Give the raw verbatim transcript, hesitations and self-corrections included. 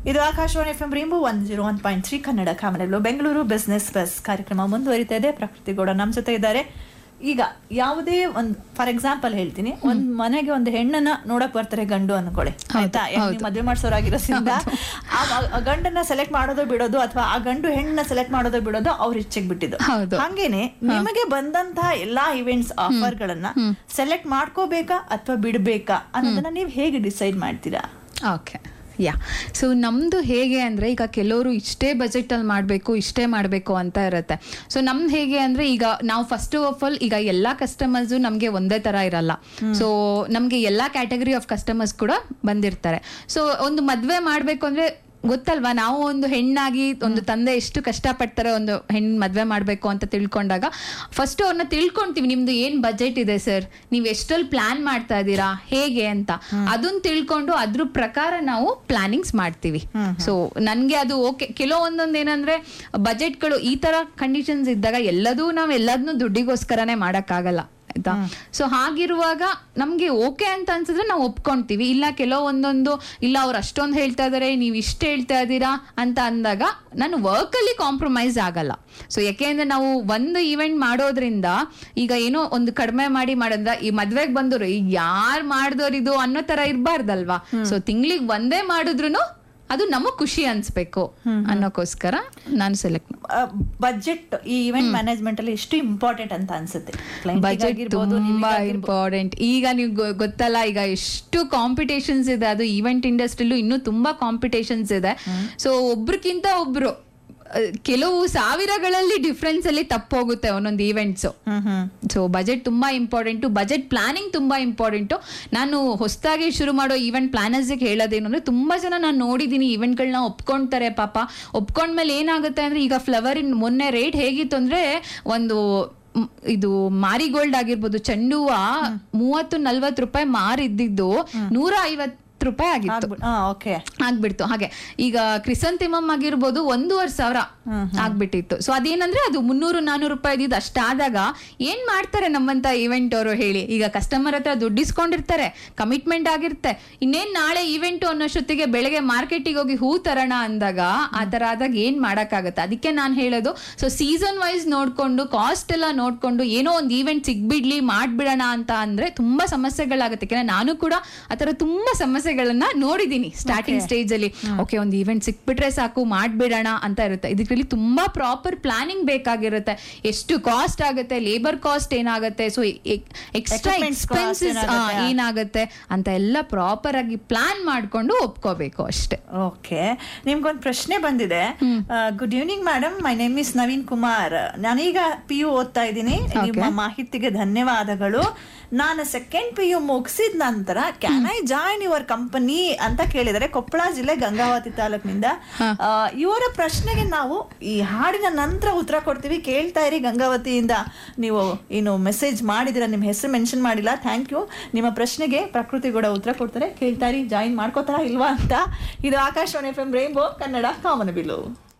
ಇದು Akashvani F M rainbow one zero one point three Kannada ಕಾಮನಗಳು Bengaluru business bus ಕಾರ್ಯಕ್ರಮ ಮುಂದುವರಿತಾ ಇದೆ. ಪ್ರಕೃತಿ ಗೌಡ ನಮ್ಮ ಜೊತೆ ಇದ್ದಾರೆ. ಈಗ ಯಾವುದೇ ಒಂದು ಫಾರ್ ಎಕ್ಸಾಂಪಲ್ ಹೇಳ್ತೀನಿ, ಒಂದ್ ಮನೆಗೆ ಒಂದು ಹೆಣ್ಣನ್ನ ನೋಡಕ್ ಬರ್ತಾರೆ ಗಂಡು ಅನ್ಕೊಳ್ಳಿ, ಆಯ್ತಾ? ಮದ್ವೆ ಮಾಡ್ಸೋರಾಗಿರೋದ್ರಿಂದ ಆ ಗಂಡನ್ನ ಸೆಲೆಕ್ಟ್ ಮಾಡೋದು ಬಿಡೋದು ಅಥವಾ ಆ ಗಂಡು ಹೆಣ್ಣನ್ನ ಸೆಲೆಕ್ಟ್ ಮಾಡೋದು ಬಿಡೋದು ಅವ್ರ ಇಚ್ಛೆಗೆ ಬಿಟ್ಟಿದ್ದು. ಹಂಗೇನೆ ನಿಮಗೆ ಬಂದಂತಹ ಎಲ್ಲಾ ಇವೆಂಟ್ಸ್ ಆಫರ್ ಗಳನ್ನ ಸೆಲೆಕ್ಟ್ ಮಾಡ್ಕೋಬೇಕಾ ಅಥವಾ ಬಿಡ್ಬೇಕಾ ಅನ್ನೋದನ್ನ ನೀವು ಹೇಗೆ ಡಿಸೈಡ್ ಮಾಡ್ತೀರಾ? ಓಕೆ, ಯಾ ಸೊ ನಮ್ಮದು ಹೇಗೆ ಅಂದರೆ, ಈಗ ಕೆಲವರು ಇಷ್ಟೇ ಬಜೆಟಲ್ಲಿ ಮಾಡಬೇಕು ಇಷ್ಟೇ ಮಾಡಬೇಕು ಅಂತ ಇರುತ್ತೆ. ಸೊ ನಮ್ದು ಹೇಗೆ ಅಂದರೆ, ಈಗ ನಾವು ಫಸ್ಟ್ ಆಫ್ ಆಲ್ ಈಗ ಎಲ್ಲ ಕಸ್ಟಮರ್ಸು ನಮಗೆ ಒಂದೇ ಥರ ಇರಲ್ಲ. ಸೊ ನಮಗೆ ಎಲ್ಲ ಕ್ಯಾಟಗರಿ ಆಫ್ ಕಸ್ಟಮರ್ಸ್ ಕೂಡ ಬಂದಿರ್ತಾರೆ. ಸೊ ಒಂದು ಮದುವೆ ಮಾಡಬೇಕು ಅಂದರೆ ಗೊತ್ತಲ್ವಾ, ನಾವು ಒಂದು ಹೆಣ್ಣಾಗಿ ಒಂದು ತಂದೆ ಎಷ್ಟು ಕಷ್ಟಪಡ್ತಾರೆ ಒಂದು ಹೆಣ್ಣು ಮದುವೆ ಮಾಡಬೇಕು ಅಂತ ತಿಳ್ಕೊಂಡಾಗ ಫಸ್ಟ್ ಅವ್ರನ್ನ ತಿಳ್ಕೊಂತೀವಿ. ನಿಮ್ದು ಏನ್ ಬಜೆಟ್ ಇದೆ ಸರ್, ನೀವು ಎಷ್ಟಲ್ಲಿ ಪ್ಲಾನ್ ಮಾಡ್ತಾ ಇದ್ದೀರಾ, ಹೇಗೆ ಅಂತ ಅದನ್ನ ತಿಳ್ಕೊಂಡು ಅದ್ರ ಪ್ರಕಾರ ನಾವು ಪ್ಲಾನಿಂಗ್ಸ್ ಮಾಡ್ತೀವಿ. ಸೊ ನನ್ಗೆ ಅದು ಓಕೆ. ಕೆಲವೊಂದೊಂದು ಏನಂದ್ರೆ ಬಜೆಟ್ಗಳು ಈ ತರ ಕಂಡೀಷನ್ಸ್ ಇದ್ದಾಗ ಎಲ್ಲದೂ ನಾವು ಎಲ್ಲದನ್ನೂ ದುಡ್ಡಿಗೋಸ್ಕರನೇ ಮಾಡಕ್ಕಾಗಲ್ಲ, ಆಯ್ತಾ? ಸೊ ಹಾಗಿರುವಾಗ ನಮ್ಗೆ ಓಕೆ ಅಂತ ಅನ್ಸಿದ್ರೆ ನಾವು ಒಪ್ಕೊಂತೀವಿ. ಇಲ್ಲ ಕೆಲವೊಂದೊಂದು ಇಲ್ಲ ಅವ್ರು ಅಷ್ಟೊಂದು ಹೇಳ್ತಾ ಇದಾರೆ, ನೀವು ಇಷ್ಟ ಹೇಳ್ತಾ ಇದ್ದೀರಾ ಅಂತ ಅಂದಾಗ ನಾನು ವರ್ಕ್ ಅಲ್ಲಿ ಕಾಂಪ್ರಮೈಸ್ ಆಗಲ್ಲ. ಸೊ ಯಾಕೆಂದ್ರೆ ನಾವು ಒಂದು ಇವೆಂಟ್ ಮಾಡೋದ್ರಿಂದ ಈಗ ಏನೋ ಒಂದು ಕಡಿಮೆ ಮಾಡಿ ಮಾಡಿದ್ರ ಈ ಮದ್ವೆಗ್ ಬಂದವರು ಯಾರು ಮಾಡಿದವ್ರಿದು ಅನ್ನೋ ತರ ಇರ್ಬಾರ್ದಲ್ವಾ. ಸೊ ತಿಂಗ್ಳಿಗೆ ಒಂದೇ ಮಾಡಿದ್ರು ಅದು ನಮಗ್ ಖುಷಿ ಅನ್ಸ್ಬೇಕು ಅನ್ನೋಕೋಸ್ಕರ ನಾನು ಸೆಲೆಕ್ಟ್. ಬಜೆಟ್ ಈ ಇವೆಂಟ್ ಮ್ಯಾನೇಜ್ಮೆಂಟ್ ಅಲ್ಲಿ ಎಷ್ಟು ಇಂಪಾರ್ಟೆಂಟ್ ಅಂತ ಅನ್ಸುತ್ತೆ? ಬಜೆಟ್ ತುಂಬಾ ಇಂಪಾರ್ಟೆಂಟ್. ಈಗ ನೀವು ಗೊತ್ತಲ್ಲ, ಈಗ ಎಷ್ಟು ಕಾಂಪಿಟೇಷನ್ಸ್ ಇದೆ, ಅದು ಈವೆಂಟ್ ಇಂಡಸ್ಟ್ರಿಲೂ ಇನ್ನೂ ತುಂಬಾ ಕಾಂಪಿಟೇಷನ್ಸ್ ಇದೆ. ಸೊ ಒಬ್ರಕ್ಕಿಂತ ಒಬ್ರು ಕೆಲವು ಸಾವಿರಗಳಲ್ಲಿ ಡಿಫ್ರೆನ್ಸ್ ಅಲ್ಲಿ ತಪ್ಪೋಗುತ್ತೆ ಒಂದೊಂದು ಈವೆಂಟ್ಸ್. ಸೊ ಬಜೆಟ್ ತುಂಬಾ ಇಂಪಾರ್ಟೆಂಟು, ಬಜೆಟ್ ಪ್ಲಾನಿಂಗ್ ತುಂಬಾ ಇಂಪಾರ್ಟೆಂಟು. ನಾನು ಹೊಸದಾಗಿ ಶುರು ಮಾಡೋ ಈವೆಂಟ್ ಪ್ಲಾನರ್ಸ್ ಹೇಳೋದೇನು ಅಂದ್ರೆ, ತುಂಬಾ ಜನ ನಾನು ನೋಡಿದೀನಿ ಈವೆಂಟ್ಗಳನ್ನ ಒಪ್ಕೊಂತಾರೆ. ಪಾಪ ಒಪ್ಕೊಂಡ್ಮೇಲೆ ಏನಾಗುತ್ತೆ ಅಂದ್ರೆ, ಈಗ ಫ್ಲವರ್ ಇನ್ ಮೊನ್ನೆ ರೇಟ್ ಹೇಗಿತ್ತು ಅಂದ್ರೆ, ಒಂದು ಇದು ಮಾರಿಗೋಲ್ಡ್ ಆಗಿರ್ಬೋದು, ಚೆಂಡು ಹೂವ ಮೂವತ್ತು ನಲ್ವತ್ತು ರೂಪಾಯಿ ಮಾರಿದ್ದಿದ್ದು ನೂರ ಐವತ್ತು ರೂಪಾಯಿ ಆಗಿತ್ತು, ಆಗ್ಬಿಡ್ತು. ಹಾಗೆ ಈಗ ಕ್ರಿಸಂಥೆಮಮ್ ಆಗಿರ್ಬೋದು ಒಂದೂವರೆ ಸಾವಿರ ಆಗ್ಬಿಟ್ಟಿತ್ತು. ಸೊ ಅದೇನಂದ್ರೆ ಅದು ಮುನ್ನೂರು ನಾನೂರು ರೂಪಾಯಿ ಇದ್ದಿದ್ದು. ಅಷ್ಟಾದಾಗ ಏನ್ ಮಾಡ್ತಾರೆ ನಮ್ಮಂತ ಇವೆಂಟ್ ಅವರು ಹೇಳಿ? ಈಗ ಕಸ್ಟಮರ್ ಹತ್ರ ದುಡ್ಡು ಇಸ್ಕೊಂಡಿರ್ತಾರೆ, ಕಮಿಟ್ಮೆಂಟ್ ಆಗಿರುತ್ತೆ, ಇನ್ನೇನ್ ನಾಳೆ ಇವೆಂಟ್ ಅನ್ನೋಷ್ಟೊತ್ತಿಗೆ ಬೆಳಗ್ಗೆ ಮಾರ್ಕೆಟಿಗೆ ಹೋಗಿ ಹೂ ತರೋಣ ಅಂದಾಗ ಆ ತರ ಆದಾಗ ಏನ್ ಮಾಡಕ್ಕಾಗತ್ತೆ? ಅದಕ್ಕೆ ನಾನ್ ಹೇಳೋದು, ಸೊ ಸೀಸನ್ ವೈಸ್ ನೋಡ್ಕೊಂಡು ಕಾಸ್ಟ್ ಎಲ್ಲ ನೋಡ್ಕೊಂಡು ಏನೋ ಒಂದು ಈವೆಂಟ್ ಸಿಗ್ಬಿಡ್ಲಿ ಮಾಡ್ಬಿಡೋಣ ಅಂತ ಅಂದ್ರೆ ತುಂಬಾ ಸಮಸ್ಯೆಗಳಾಗುತ್ತೆ. ಯಾಕಂದ್ರೆ ನಾನು ಕೂಡ ಆತರ ತುಂಬಾ ಸಮಸ್ಯೆ ನೋಡಿದೀನಿ ಸ್ಟಾರ್ಟಿಂಗ್ ಸ್ಟೇಜ್ ಅಲ್ಲಿ. ಓಕೆ, ಒಂದು ಈವೆಂಟ್ ಸಿಕ್ಬಿಟ್ರೆ ಸಾಕು ಮಾಡ್ಬಿಡೋಣ ಅಂತ ಇರುತ್ತೆ. ಇದರಲ್ಲಿ ತುಂಬಾ ಪ್ರಾಪರ್ ಪ್ಲಾನಿಂಗ್ ಬೇಕಾಗಿರುತ್ತೆ. ಎಷ್ಟು ಕಾಸ್ಟ್ ಆಗುತ್ತೆ, ಲೇಬರ್ ಕಾಸ್ಟ್ ಏನಾಗುತ್ತೆ, ಸೊ ಎಕ್ಸ್ಟ್ರಾ ಎಕ್ಸ್ಪೆನ್ಸಸ್ ಏನಾಗುತ್ತೆ ಅಂತ ಎಲ್ಲ ಪ್ರಾಪರ್ ಆಗಿ ಪ್ಲಾನ್ ಮಾಡ್ಕೊಂಡು ಒಪ್ಕೋಬೇಕು ಅಷ್ಟೇ. ಓಕೆ, ನಿಮ್ಗೊಂದು ಪ್ರಶ್ನೆ ಬಂದಿದೆ. Good evening madam, my name is Naveen Kumar. ನಾನೀಗ ಪಿ ಯು ಓದ್ತಾ ಇದ್ದೀನಿ. ನಿಮ್ಮ ಮಾಹಿತಿಗೆ ಧನ್ಯವಾದಗಳು. ನಾನು ಸೆಕೆಂಡ್ ಪಿ ಯು ಮುಗಿಸಿದ ನಂತರ can I join your company ಅಂತ ಕೇಳಿದರೆ, ಕೊಪ್ಪಳ ಜಿಲ್ಲೆ ಗಂಗಾವತಿ ತಾಲೂಕಿನಿಂದ. ಇವರ ಪ್ರಶ್ನೆಗೆ ನಾವು ಈ ಹಾಡಿನ ನಂತರ ಉತ್ತರ ಕೊಡ್ತೀವಿ. ಕೇಳ್ತಾ ಇರಿ. ಗಂಗಾವತಿಯಿಂದ ನೀವು ಏನು ಮೆಸೇಜ್ ಮಾಡಿದಿರ, ನಿಮ್ಮ ಹೆಸರು ಮೆನ್ಷನ್ ಮಾಡಿಲ್ಲ, ಥ್ಯಾಂಕ್ ಯು. ನಿಮ್ಮ ಪ್ರಶ್ನೆಗೆ ಪ್ರಕೃತಿ ಕೂಡ ಉತ್ತರ ಕೊಡ್ತಾರೆ. ಕೇಳ್ತಾ ಇರಿ, ಜಾಯಿನ್ ಮಾಡ್ಕೋತಾರ ಇಲ್ವಾ ಅಂತ. ಇದು Akashvani F M rainbow Kannada ಕಾಮನಬಿಲ್ಲು.